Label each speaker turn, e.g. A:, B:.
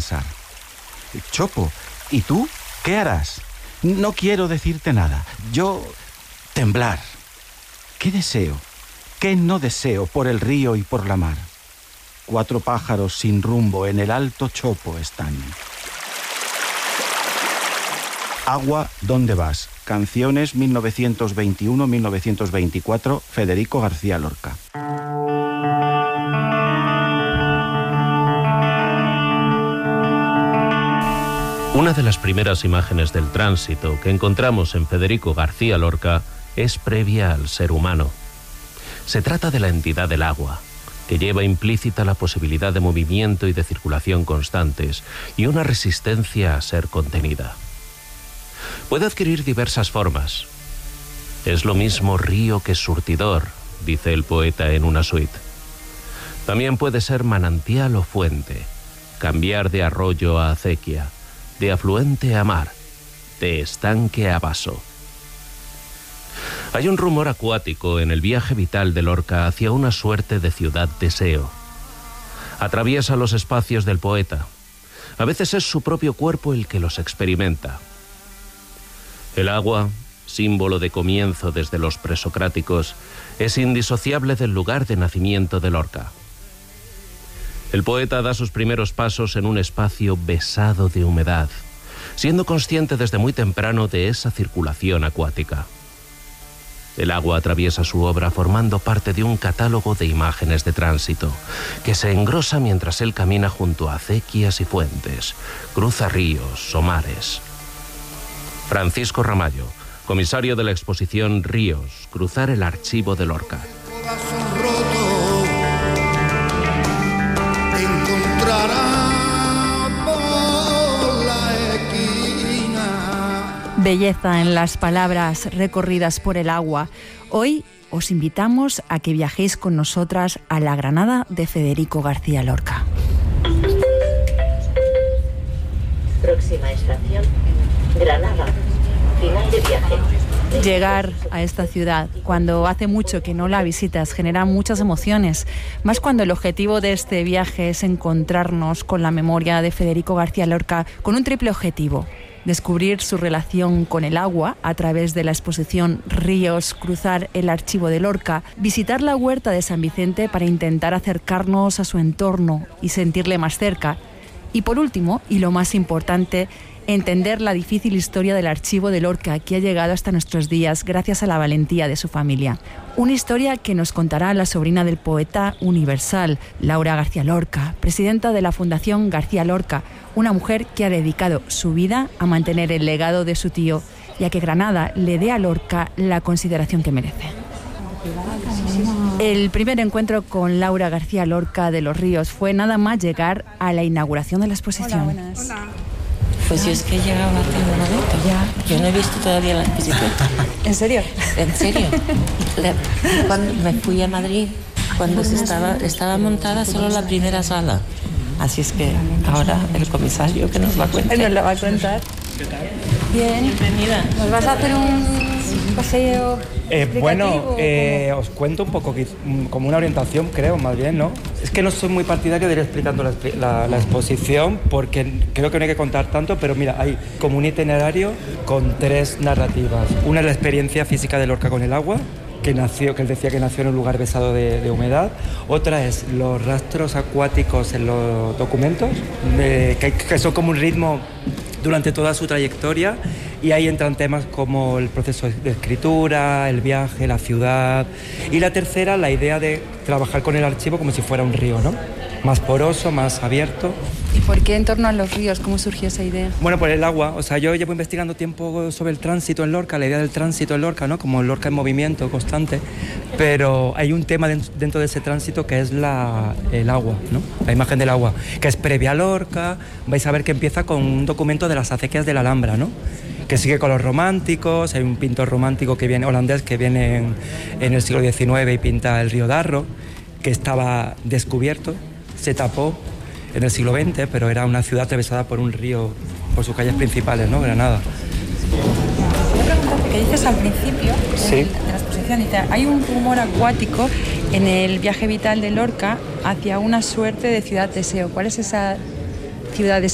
A: descansar. Chopo, ¿y tú qué harás? No quiero decirte nada. Yo... temblar. ¿Qué deseo? ¿Qué no deseo por el río y por la mar? 4 pájaros sin rumbo en el alto Chopo están. Agua, ¿dónde vas? Canciones 1921-1924, Federico García Lorca.
B: Una de las primeras imágenes del tránsito que encontramos en Federico García Lorca es previa al ser humano. Se trata de la entidad del agua, que lleva implícita la posibilidad de movimiento y de circulación constantes y una resistencia a ser contenida. Puede adquirir diversas formas. Es lo mismo río que surtidor, dice el poeta en una suite. También puede ser manantial o fuente, cambiar de arroyo a acequia, de afluente a mar, de estanque a vaso. Hay un rumor acuático en el viaje vital de Lorca hacia una suerte de ciudad-deseo. Atraviesa los espacios del poeta. A veces es su propio cuerpo el que los experimenta. El agua, símbolo de comienzo desde los presocráticos, es indisociable del lugar de nacimiento de Lorca. El poeta da sus primeros pasos en un espacio besado de humedad, siendo consciente desde muy temprano de esa circulación acuática. El agua atraviesa su obra formando parte de un catálogo de imágenes de tránsito, que se engrosa mientras él camina junto a acequias y fuentes, cruza ríos o mares. Francisco Ramallo, comisario de la exposición Ríos, cruzar el archivo de Lorca.
C: Belleza en las palabras recorridas por el agua. Hoy os invitamos a que viajéis con nosotras a la Granada de Federico García Lorca.
D: Próxima estación, Granada. Final de viaje.
C: Llegar a esta ciudad cuando hace mucho que no la visitas genera muchas emociones, más cuando el objetivo de este viaje es encontrarnos con la memoria de Federico García Lorca con un triple objetivo: descubrir su relación con el agua a través de la exposición Ríos, cruzar el archivo de Lorca, visitar la huerta de San Vicente para intentar acercarnos a su entorno y sentirle más cerca, y por último, y lo más importante, entender la difícil historia del archivo de Lorca que ha llegado hasta nuestros días gracias a la valentía de su familia. Una historia que nos contará la sobrina del poeta universal, Laura García Lorca, presidenta de la Fundación García Lorca, una mujer que ha dedicado su vida a mantener el legado de su tío y a que Granada le dé a Lorca la consideración que merece. El primer encuentro con Laura García Lorca de los Ríos fue nada más llegar a la inauguración de la exposición.
E: Hola, buenas. Hola.
D: Pues yo es que he llegado hace un momento ya. Yo no he visto todavía la exposición.
E: ¿En serio?
D: ¿En serio? Cuando me fui a Madrid, cuando estaba montada solo la primera sala. Así es que ahora el comisario que nos va a contar.
E: Nos la va a contar.
D: ¿Qué tal?
E: Bien.
D: Bienvenida.
E: ¿Nos vas a hacer un paseo
F: bueno, os cuento un poco, como una orientación, creo, más bien, ¿no? Es que no soy muy partidario de ir explicando la exposición, porque creo que no hay que contar tanto, pero mira, hay como un itinerario con 3 narrativas. Una es la experiencia física de Lorca con el agua, que él decía que nació en un lugar besado de humedad. Otra es los rastros acuáticos en los documentos, que son como un ritmo durante toda su trayectoria, y ahí entran temas como el proceso de escritura, el viaje, la ciudad. Y la tercera, la idea de trabajar con el archivo como si fuera un río, ¿no? Más poroso, más abierto.
E: ¿Y por qué en torno a los ríos? ¿Cómo surgió esa idea?
F: Bueno, por el agua. O sea, yo llevo investigando tiempo sobre el tránsito en Lorca, la idea del tránsito en Lorca, ¿no? Como Lorca en movimiento constante. Pero hay un tema dentro de ese tránsito que es el agua, ¿no? La imagen del agua, que es previa a Lorca. Vais a ver que empieza con un documento de las acequias de la Alhambra, ¿no? Que sigue con los románticos. Hay un pintor romántico holandés que viene en el siglo XIX y pinta el río Darro, que estaba descubierto, se tapó en el siglo XX, pero era una ciudad atravesada por un río, por sus calles principales, ¿no? Granada.
E: Una pregunta que dices al principio
F: sí.
E: de la exposición, dice, hay un rumor acuático en el viaje vital de Lorca hacia una suerte de ciudad-deseo. ¿Cuál es esa ciudad-deseo